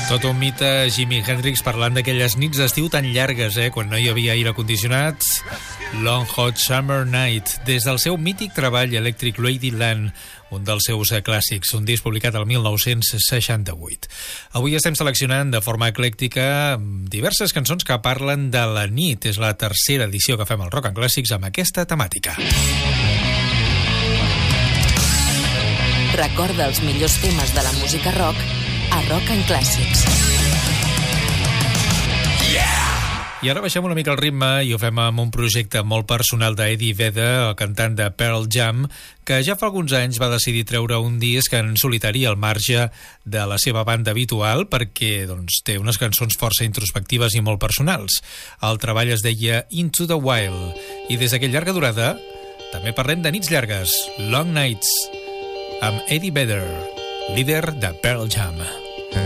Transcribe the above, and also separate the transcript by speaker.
Speaker 1: Tot un mite, Jimi Hendrix parlant d'aquelles nits d'estiu tan llargues, quan no hi havia aire condicionat. Long Hot Summer Night, des del seu mític treball Electric Ladyland, un dels seus clàssics, un disc publicat el 1968. Avui estem seleccionant de forma eclèctica diverses cançons que parlen de la nit. És la tercera edició que fem al Rock and Clàssics amb aquesta temàtica.
Speaker 2: Recorda els millors temes de la música rock a Rock and Clàssics.
Speaker 1: I ara baixem una mica el ritme i ho fem amb un projecte molt personal d'Eddie Vedder, el cantant de Pearl Jam, que ja fa alguns anys va decidir treure un disc en solitari al marge de la seva banda habitual perquè té unes cançons força introspectives i molt personals. El treball es deia Into the Wild i des d'aquella llarga durada també parlem de nits llargues, Long Nights, amb Eddie Vedder, líder de Pearl Jam.